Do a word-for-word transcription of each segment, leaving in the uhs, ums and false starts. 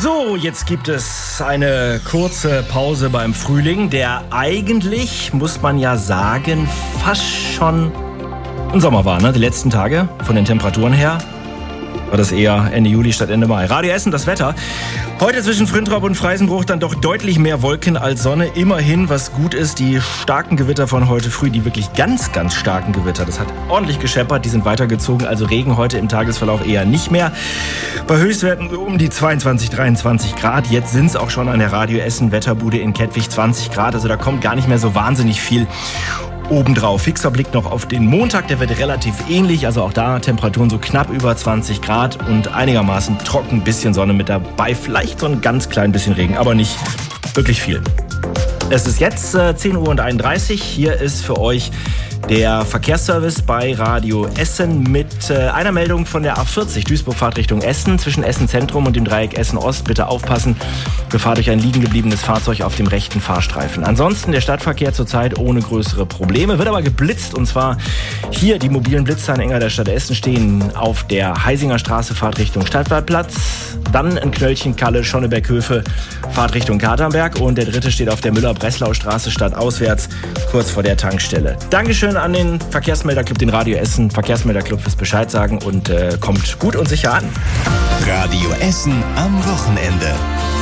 So, jetzt gibt es eine kurze Pause beim Frühling, der eigentlich, muss man ja sagen, fast schon ein Sommer war, ne? Die letzten Tage von den Temperaturen her war das eher Ende Juli statt Ende Mai. Radio Essen, das Wetter. Heute zwischen Frintrop und Freisenbruch dann doch deutlich mehr Wolken als Sonne. Immerhin, was gut ist, die starken Gewitter von heute früh, die wirklich ganz, ganz starken Gewitter, das hat ordentlich gescheppert, die sind weitergezogen, also Regen heute im Tagesverlauf eher nicht mehr. Bei Höchstwerten um die zweiundzwanzig, dreiundzwanzig Grad. Jetzt sind es auch schon an der Radio Essen Wetterbude in Kettwig zwanzig Grad, also da kommt gar nicht mehr so wahnsinnig viel obendrauf. Fixer Blick noch auf den Montag, der wird relativ ähnlich, also auch da Temperaturen so knapp über zwanzig Grad und einigermaßen trocken, bisschen Sonne mit dabei, vielleicht so ein ganz klein bisschen Regen, aber nicht wirklich viel. Es ist jetzt äh, zehn Uhr einunddreißig, hier ist für euch der Verkehrsservice bei Radio Essen mit äh, einer Meldung von der A vierzig, Duisburg-Fahrt Richtung Essen, zwischen Essen Zentrum und dem Dreieck Essen Ost. Bitte aufpassen, befahrt durch ein liegen gebliebenes Fahrzeug auf dem rechten Fahrstreifen. Ansonsten der Stadtverkehr zurzeit ohne größere Probleme, wird aber geblitzt und zwar hier die mobilen Blitzeranhänger der Stadt Essen stehen auf der Heisinger Straße, Fahrt Richtung Stadtwaldplatz, dann ein Knöllchen Kalle, Schonneberg-Höfe, Fahrt Richtung Katernberg und der dritte steht auf der Müller-Breslau-Straße stadtauswärts, kurz vor der Tankstelle. Dankeschön an den Verkehrsmelderclub, den Radio Essen Verkehrsmelderclub fürs Bescheid sagen und äh, kommt gut und sicher an. Radio Essen am Wochenende.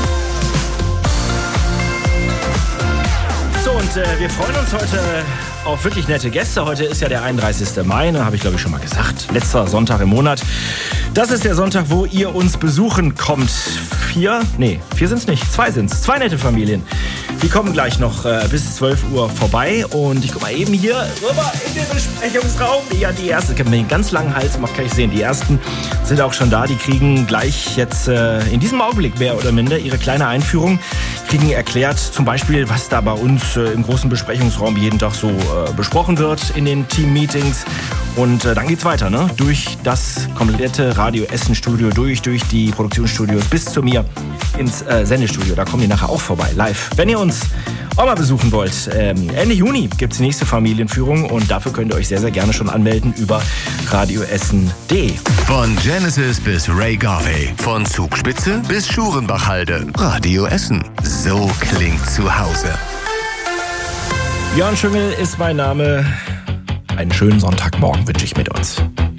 So, und äh, wir freuen uns heute auf wirklich nette Gäste. Heute ist ja der einunddreißigster Mai, ne, habe ich glaube ich schon mal gesagt. Letzter Sonntag im Monat. Das ist der Sonntag, wo ihr uns besuchen kommt. Vier, nee, vier sind's nicht, zwei sind's. Zwei nette Familien. Die kommen gleich noch äh, bis zwölf Uhr vorbei. Und ich guck mal eben hier rüber in den Besprechungsraum. Ja, die erste, ich habe mir den ganz langen Hals gemacht, kann ich sehen. Die ersten sind auch schon da. Die kriegen gleich jetzt äh, in diesem Augenblick mehr oder minder ihre kleine Einführung. Kriegen erklärt zum Beispiel, was da bei uns äh, im großen Besprechungsraum jeden Tag so äh, besprochen wird in den Team-Meetings. Und äh, dann geht's weiter, ne? Durch das komplette Radio Essen Studio, durch, durch die Produktionsstudios bis zu mir ins äh, Sendestudio. Da kommen die nachher auch vorbei, live. Wenn ihr uns auch mal besuchen wollt, ähm, Ende Juni gibt's die nächste Familienführung und dafür könnt ihr euch sehr, sehr gerne schon anmelden über radioessen punkt de. Von Genesis bis Ray Garvey, von Zugspitze bis Schurenbachhalde. Radio Essen, so klingt zu Hause. Björn Schüngel ist mein Name. Einen schönen Sonntagmorgen wünsche ich mit uns.